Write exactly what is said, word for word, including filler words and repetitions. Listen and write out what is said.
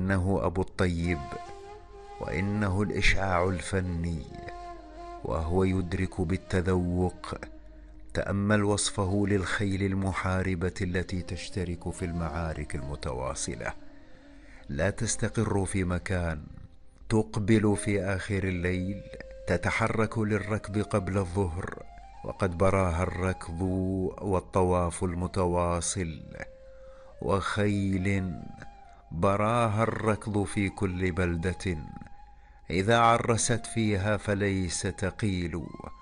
إنه أبو الطيب، وإنه الإشعاع الفني، وهو يدرك بالتذوق. تأمل وصفه للخيل المحاربة التي تشترك في المعارك المتواصلة، لا تستقر في مكان، تقبل في آخر الليل، تتحرك للركض قبل الظهر، وقد براها الركض والطواف المتواصل. وخيل براها الركض في كل بلدة، إذا عرست فيها فليس تقيل،